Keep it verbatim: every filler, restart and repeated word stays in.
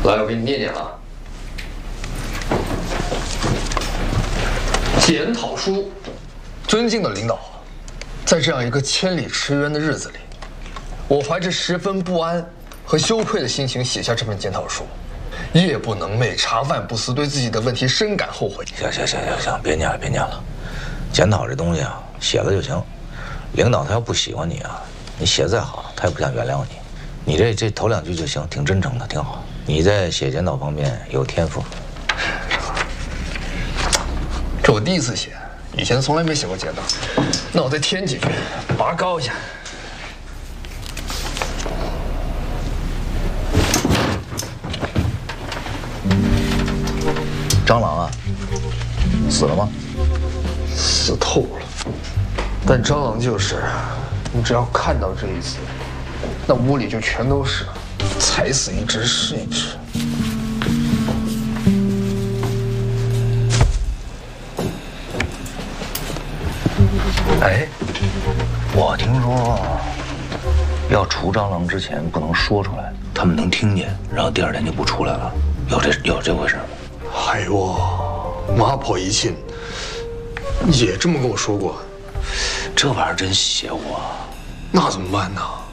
来，我给你念念啊。检讨书，尊敬的领导，在这样一个千里驰援的日子里，我怀着十分不安和羞愧的心情写下这份检讨书。夜不能寐，茶饭不思，对自己的问题深感后悔。 行行行行行，别念了别念了，检讨这东西啊，写了就行。领导他要不喜欢你啊，你写再好，他也不想原谅你。你这这头两句就行，挺真诚的，挺好。你在写检讨方面有天赋。 这我第一次写，以前从来没写过检讨。那我再添几句，拔高一下。 蟑螂啊，死了吗？ 死透了。但蟑螂就是，你只要看到这一字，那屋里就全都是，踩死一只是一只。 哎，我听说，要除蟑螂之前不能说出来，他们能听见，然后第二天就不出来了。有这有这回事吗？ 哎呦，妈婆一亲也这么跟我说过。 这玩意儿真邪乎啊！ 那怎么办呢？